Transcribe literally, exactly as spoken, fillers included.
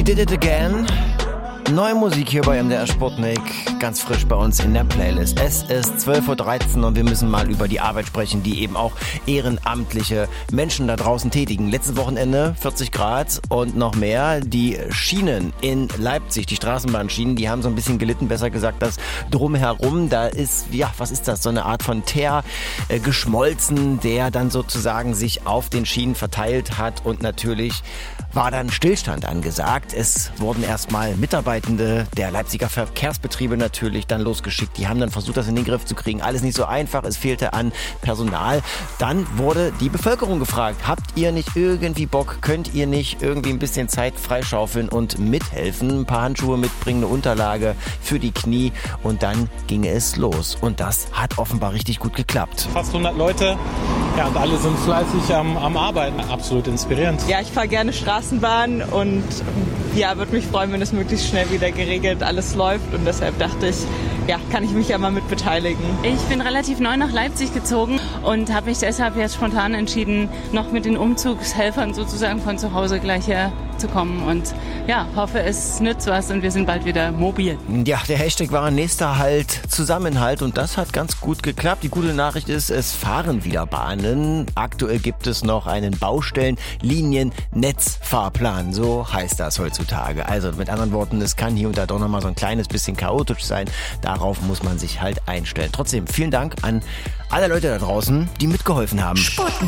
Did It Again. Neue Musik hier bei M D R Sputnik, ganz frisch bei uns in der Playlist. Es ist zwölf Uhr dreizehn und wir müssen mal über die Arbeit sprechen, die eben auch ehrenamtliche Menschen da draußen tätigen. Letztes Wochenende vierzig Grad und noch mehr. Die Schienen in Leipzig, die Straßenbahnschienen, die haben so ein bisschen gelitten, besser gesagt das Drumherum. Da ist, ja, was ist das, so eine Art von Teer äh, geschmolzen, der dann sozusagen sich auf den Schienen verteilt hat und natürlich war dann Stillstand angesagt. Es wurden erstmal Mitarbeitende der Leipziger Verkehrsbetriebe natürlich dann losgeschickt. Die haben dann versucht, das in den Griff zu kriegen. Alles nicht so einfach, es fehlte an Personal. Dann wurde die Bevölkerung gefragt, habt ihr nicht irgendwie Bock, könnt ihr nicht irgendwie ein bisschen Zeit freischaufeln und mithelfen? Ein paar Handschuhe mitbringen, eine Unterlage für die Knie und dann ging es los. Und das hat offenbar richtig gut geklappt. Fast hundert Leute, ja, und alle sind fleißig am, am Arbeiten. Absolut inspirierend. Ja, ich fahre gerne Straßenbahn und ja, würde mich freuen, wenn es möglichst schnell wieder geregelt alles läuft und deshalb dachte ich, ja, kann ich mich ja mal mit beteiligen. Ich bin relativ neu nach Leipzig gezogen und habe mich deshalb jetzt spontan entschieden, noch mit den Umzugshelfern sozusagen von zu Hause gleich her zu kommen und ja, hoffe, es nützt was und wir sind bald wieder mobil. Ja, der Hashtag war nächster Halt Zusammenhalt und das hat ganz gut geklappt. Die gute Nachricht ist, es fahren wieder Bahnen. Aktuell gibt es noch einen Baustellen-Linien-Netzfahrplan, so heißt das heutzutage. Also mit anderen Worten, es kann hier und da doch noch mal so ein kleines bisschen chaotisch sein. Darauf muss man sich halt einstellen. Trotzdem, vielen Dank an alle Leute da draußen, die mitgeholfen haben. Sputnik.